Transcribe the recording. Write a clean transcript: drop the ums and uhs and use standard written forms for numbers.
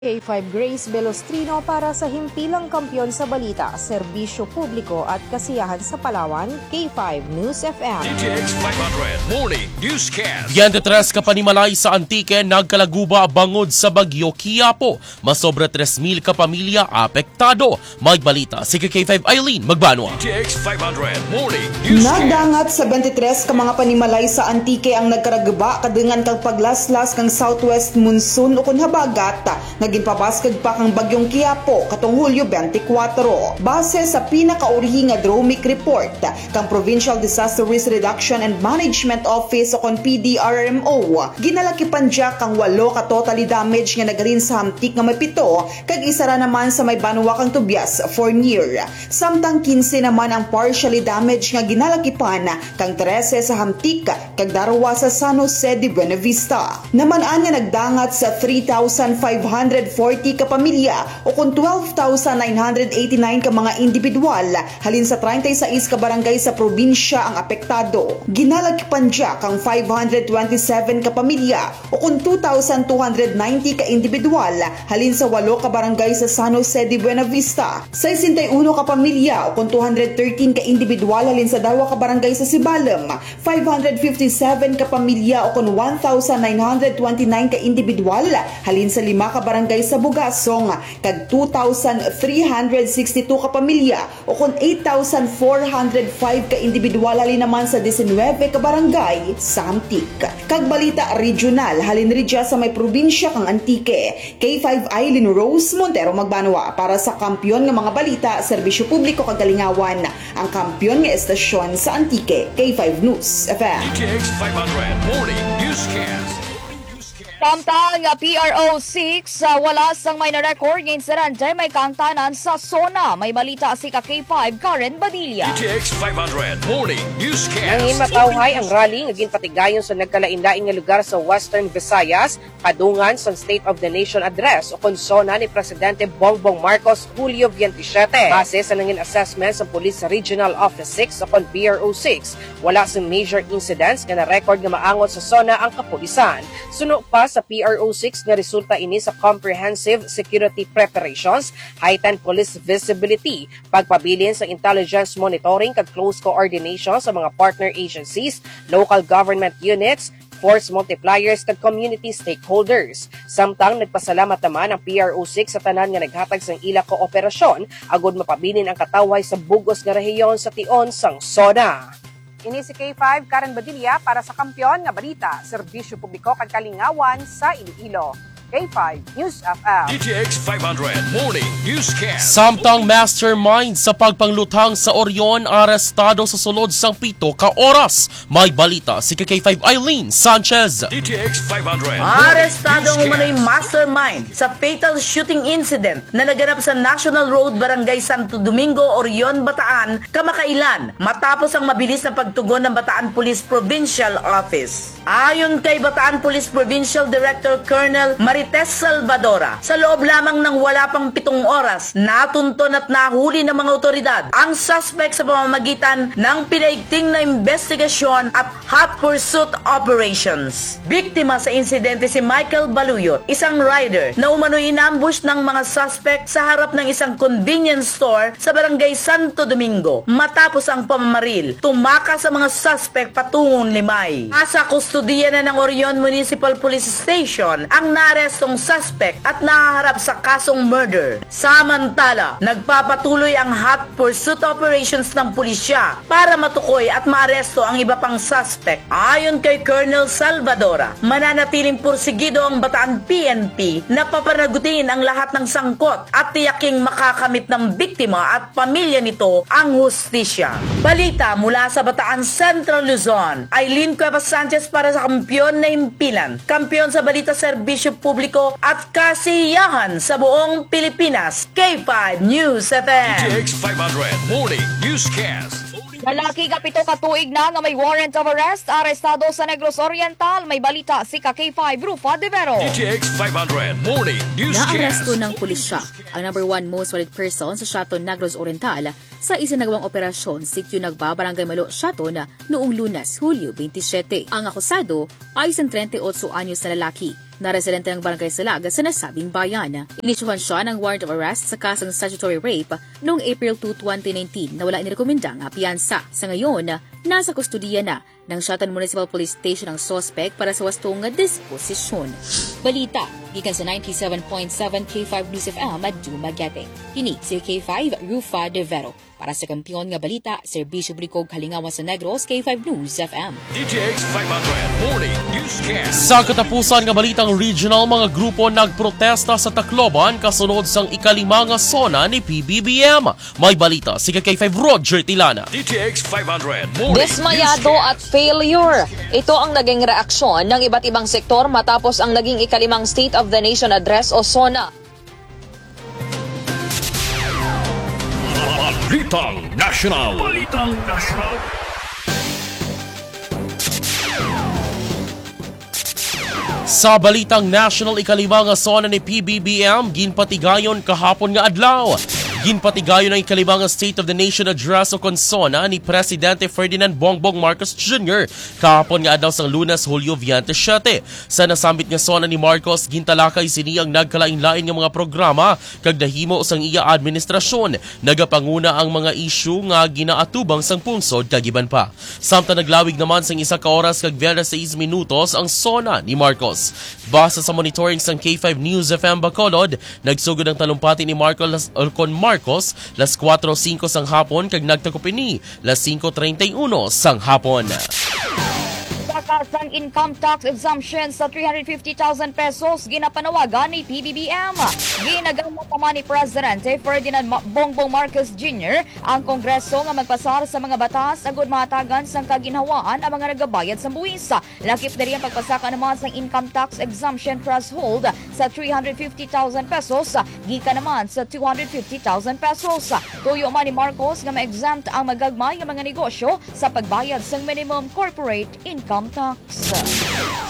K5 Grace Belostrino para sa himpilang kampiyon sa balita, serbisyo publiko at kasiyahan sa Palawan, K5 News FM. DTX 500 Morning Newscast. 23 kapanimalay sa Antique nagkalaguba bangod sa bagyo Quiapo. Masobra 3,000 kapamilya apektado. May balita si K5 Eileen Magbanwa. DTX 500 Morning Newscast. Nagdangat sa 23 ka mga panimalay sa Antique ang nagkaragba kadungan kang paglaslas kang southwest monsoon o kun habagat ginpabaskag pa kang bagyong Quiapo katong Hulyo 24. Base sa pinakaurihi nga Dromic report kang Provincial Disaster Risk Reduction and Management Office o kon PDRMO, ginalakipan dya kang 8 ka totally damage nga nagarin sa Hamtik nga may 7 kag isa ra naman sa may Banwa kang Tubyas for near. Samtang 15 naman ang partially damage nga ginalakipan kang 13 sa Hamtik kag Darawa sa San Jose de Buena Vista. Naman-an nga nagdangat sa 3,540 ka pamilya o kung 12,989 ka mga individual halin sa 36 ka barangay sa probinsya ang apektado. Ginalagpan dya kang 527 ka pamilya o kung 2,290 ka individual halin sa 8 ka barangay sa San Jose de Buena Vista. 61 ka pamilya o kung 213 ka individual halin sa 2 ka barangay sa Sibalem. 557 ka pamilya o kung 1,929 ka individual halin sa 5 ka barangay sa Bugasong kag 2,362 ka pamilya o kung 8,405 ka individual halin naman sa 19 ka barangay sa Hamtik. Kag balita regional halin ridya sa may probinsya kang Antique. K5 Eileen Rose Montero Magbanwa para sa kampiyon nga mga balita, serbisyo publiko kag kalingawan. Ang kampiyon nga estasyon sa Antique, K5 News FM. DTX 500 Morning Newscast. Samtang PRO6 wala sang may na-record ngayon sa Ranjay may kangtanan sa SONA. May balita si K5 Karen Badilla. DTX 500 Morning Newscast. Nangin matawhay ang rally nga ginpatigayon sa nagkalain-lain nga lugar sa Western Visayas kadungan sa State of the Nation Address o konsona ni Presidente Bongbong Marcos Hulyo 27. Base sa nangin assessment sa Police Regional Office 6 o kon PRO6, wala sang major incidents nga na-record nga maangot sa SONA ang kapulisan. Suno pa sa PRO6 nga resulta ini sa comprehensive security preparations, heightened police visibility, pagpabilin sa intelligence monitoring kag close coordination sa mga partner agencies, local government units, force multipliers kag community stakeholders. Samtang nagpasalamat naman ang PRO6 sa tanan nga naghatag sang ila kooperasyon agud mapabilin ang katawhay sa bugos nga rehiyon sa tion sang SONA. Ini si K5 Karen Badilla para sa kampiyon nga balita, serbisyo publiko kag kalingawan sa Iloilo. K5 News FM. DTX 500 Morning Newscast. Samtang mastermind sa pagpanglutang sa Orion arestado sa sulod sang 7 ka oras. May balita si K5 Eileen Sanchez. DTX 500 Arestado ang umano'y mastermind sa fatal shooting incident na naganap sa National Road, Barangay Santo Domingo, Orion, Bataan, kamakailan matapos ang mabilis na pagtugon ng Bataan Police Provincial Office. Ayon kay Bataan Police Provincial Director Colonel Marites Salvadora, sa loob lamang ng wala pang 7 oras, natunton at nahuli ng mga otoridad ang suspect sa pamamagitan ng pinaigting na investigasyon at hot pursuit operations. Biktima sa insidente si Michael Baluyot, isang rider na umano'y inambush ng mga suspect sa harap ng isang convenience store sa Barangay Santo Domingo. Matapos ang pamamaril, tumakas sa mga suspect patungong Limay. Nasa kustudiya na ng Orion Municipal Police Station ang naarestong suspect at nahaharap sa kasong murder. Samantala, nagpapatuloy ang hot pursuit operations ng pulisya para matukoy at maaresto ang iba pang suspect. Ayon kay Colonel Salvadora, mananatiling pursigido ang Bataan PNP na papanagutin ang lahat ng sangkot at tiyaking makakamit ng biktima at pamilya nito ang hustisya. Balita mula sa Bataan Central Luzon, Eileen Cuevas Sanchez para sa kampiyon na himpilan. Kampiyon sa balita, serbisyo publiko at kasiyahan sa buong Pilipinas. K5 News FM. DTX 500 Morning Newscast. Lalaki ka 7 katuig na nga may warrant of arrest, arestado sa Negros Oriental. May balita si K5 Rufa de Vero. DTX 500 Morning Newscast. Naaresto ng pulisya ang number 1 most wanted person sa Shaton Negros Oriental sa isinagawang operasyon Sitio Nagbabarangay Malo Shaton noong Lunes, Hulyo 27. Ang akusado ay isang 38 anyos na lalaki na residente ng Barangay Salaga sa nasabing bayan. Inisyuhan siya ng warrant of arrest sa kasang statutory rape noong April 2, 2019 na wala inirekomendang piyansa. Sa ngayon, nasa kustudiya na ng Shatan Municipal Police Station ang suspect para sa wastong disposisyon. Balita, gikan sa 97.7 K5 News FM at Dumaguete. Kini si K5 Rufa De Vero. Para sa kampiyon nga balita, Serbisyo Publiko Halingawan sa Negros, K5 News FM. DTX 500 Morning Newscast. Sa katapusan nga balitang regional, mga grupo nagprotesta sa Tacloban kasunod sang ikalimang nga sona ni PBBM. May balita si K5 Roger Tilana. DTX 500 Morning Dismayado at failure. Ito ang naging reaksyon ng iba't ibang sektor matapos ang naging ikalimang State of the Nation Address o SONA. Balitang National. Balitang National. Sa balitang national, ikalimang nga sona ni PBBM ginpatigayon kahapon nga adlaw. Ginpatigayon ang ikalimang State of the Nation Address o konsona ni Presidente Ferdinand Bongbong Marcos Jr. kahapon nga adlaw sang Lunes, Hulyo 27. Sa nasambit nga sona ni Marcos, gintalakay siniyang nagkalain-lain nga mga programa kag nahimo sang iya administrasyon. Nagapanguna ang mga isyu nga ginaatubang sang pungsod kag iban pa. Samtang naglawig naman sang 1 ka oras kag 26 minutos ang sona ni Marcos. Base sa monitoring sang K5 News FM Bacolod, nagsugod ang talumpati ni Marcos las 4:05 sang hapon kag nagtakupini las 5:31 sang hapon. Kasang income tax exemption sa 350,000 pesos ginapanawagan ni PBBM. Ginagamit naman ni Presidente Ferdinand Bongbong Marcos Jr. ang Kongreso nga magpasar sa mga batas agud mahatagan sang kaginhawaan ang mga nagabayad sa buwis. Lakip na rin pagpasaka naman sang income tax exemption threshold sa 350,000 pesos gikan naman sa 250,000 pesos. Tuyo man ni Marcos nga ma-exempt ang magagmay nga mga negosyo sa pagbayad sang minimum corporate income tax.